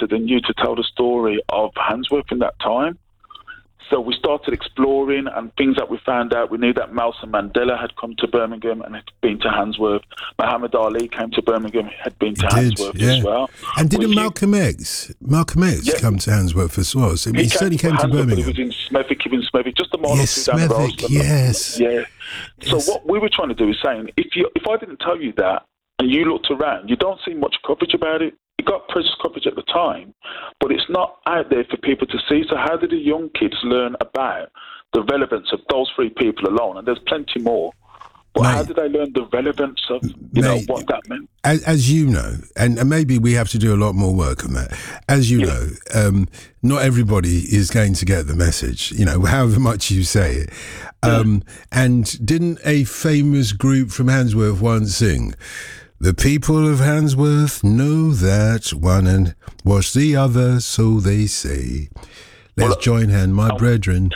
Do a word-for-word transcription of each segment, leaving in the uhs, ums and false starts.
talented and knew to tell the story of Handsworth in that time. So we started exploring, and things that we found out, we knew that Nelson Mandela had come to Birmingham and had been to Handsworth. Muhammad Ali came to Birmingham, had been to He Handsworth did, yeah. as well. And didn't Well, Malcolm X, Malcolm X Yeah. come to Handsworth as well? So he, he certainly came to Handsworth, but Birmingham. He was in Smethwick, he was in Smethwick, just a mile Yes, or two down the road. Smethwick, yes. Yeah. So Yes. what we were trying to do is saying, if you, if I didn't tell you that, and you looked around, you don't see much coverage about it. It got press coverage at the time, but it's not out there for people to see. So how did the young kids learn about the relevance of those three people alone? And there's plenty more. But Mate, how did they learn the relevance of, you know, mate, what that meant? As, as you know, and, and maybe we have to do a lot more work on that. As you Yeah. know, um, not everybody is going to get the message, you know, however much you say it. Um, and didn't a famous group from Handsworth once sing, "The people of Handsworth know that one and wash the other, so they say. Let's Well, join hand, my brethren."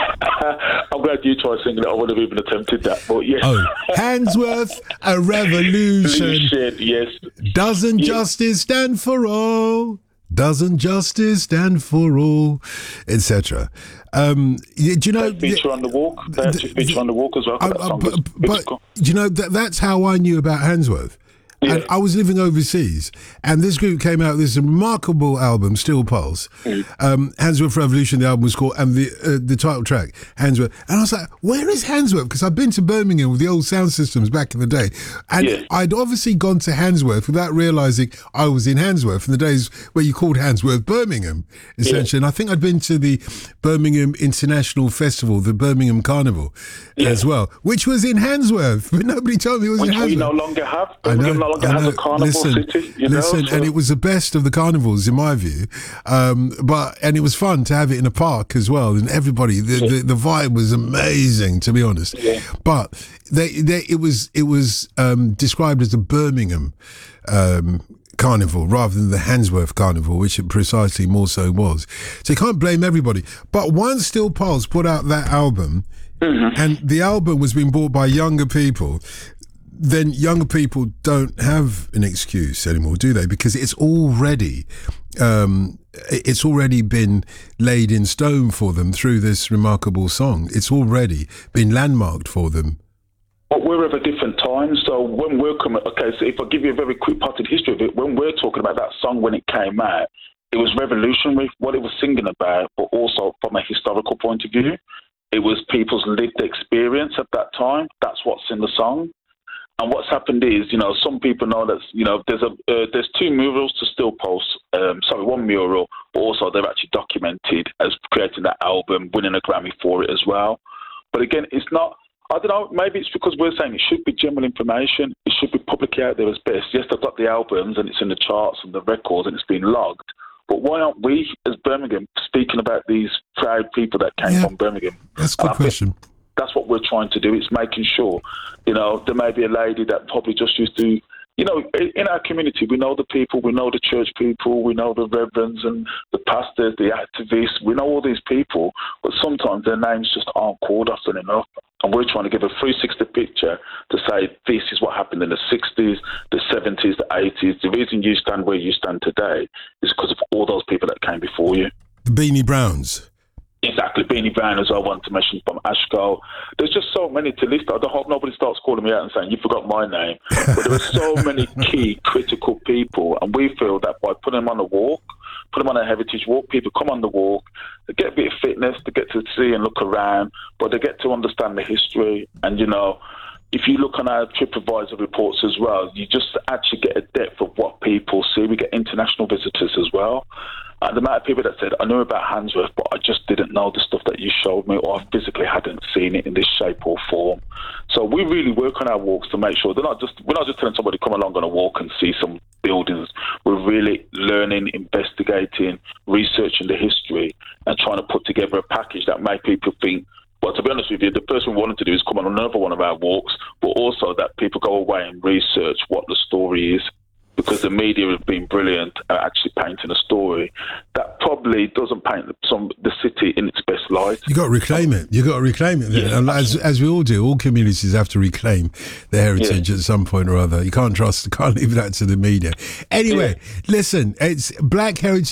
I'm glad you tried singing it. I wouldn't have even attempted that. But yeah. Oh, Handsworth, a revolution. Shit, yes. Doesn't Yeah. justice stand for all? Doesn't justice stand for all? Etc. Um, y- do you know? They feature on the walk. They actually the- feature on the walk as well. 'cause Uh, that uh, song but is but critical. do you know that that's how I knew about Handsworth. Yeah. And I was living overseas, and this group came out with this remarkable album, Still Pulse. Mm. Um, Handsworth Revolution, the album was called, and the uh, the title track, Handsworth. And I was like, where is Handsworth? Because I've been to Birmingham with the old sound systems back in the day. And Yeah. I'd obviously gone to Handsworth without realising I was in Handsworth in the days where you called Handsworth Birmingham, essentially. And I think I'd been to the Birmingham International Festival, the Birmingham Carnival, Yeah. as well, which was in Handsworth, but nobody told me it was Which in we Handsworth. no longer have. I Birmingham know, no longer I has know. a carnival listen, city. You know? listen, so- and it was the best of the carnivals in my view. Um, but and it was fun to have it in a park as well, and everybody, the, the, the vibe was amazing, to be honest. Yeah. But they, they, it was it was um, described as a Birmingham um, carnival rather than the Handsworth carnival, which it precisely more so was. So you can't blame everybody. But once Still Pulse put out that album, Mm-hmm. and the album was being bought by younger people, then younger people don't have an excuse anymore, do they? Because it's already, um, it's already been laid in stone for them through this remarkable song. It's already been landmarked for them. But we're of a different time, so when we're coming, okay, so if I give you a very quick part of the history of it, when we're talking about that song when it came out, it was revolutionary, what it was singing about, but also from a historical point of view. It was people's lived experience at that time. That's what's in the song. And what's happened is, you know, some people know that, you know, there's a uh, there's two murals to Still Pulse. Um, sorry, one mural, but also they're actually documented as creating that album, winning a Grammy for it as well. But again, it's not, I don't know, maybe it's because we're saying it should be general information. It should be publicly out there as best. Yes, they've got the albums and it's in the charts and the records and it's been logged. But why aren't we, as Birmingham, speaking about these proud people that came Yeah. from Birmingham? That's a And good I think question. That's what we're trying to do. It's making sure, you know, there may be a lady that probably just used to, you know, in our community, we know the people, we know the church people, we know the reverends and the pastors, the activists, we know all these people, but sometimes their names just aren't called often enough. And we're trying to give a three sixty picture to say this is what happened in the sixties, the seventies, the eighties. The reason you stand where you stand today is because of all those people that came before you. The Beanie Browns. Exactly, Beanie Brown as well, I want to mention from Ashko. There's just so many to list. I don't hope nobody starts calling me out and saying, you forgot my name. But there are so many key, critical people, and we feel that by putting them on a walk, put them on a heritage walk, people come on the walk, they get a bit of fitness, they get to see and look around, but they get to understand the history. And, you know, if you look on our TripAdvisor reports as well, you just actually get a depth of what people see. We get international visitors as well. And the amount of people that said, I knew about Handsworth, but I just didn't know the stuff that you showed me, or I physically hadn't seen it in this shape or form. So we really work on our walks to make sure they're not just, we're not just telling somebody come along on a walk and see some buildings. We're really learning, investigating, researching the history, and trying to put together a package that make people think, well, to be honest with you, the person we wanted to do is come on another one of our walks, but also that people go away and research what the story is. Because the media has been brilliant at actually painting a story that probably doesn't paint some the city in its best light. You got to reclaim it. You got to reclaim it. Yeah, and as as we all do, all communities have to reclaim their heritage Yeah. at some point or other. You can't trust, can't leave that to the media. Anyway, Yeah. listen, it's Black Heritage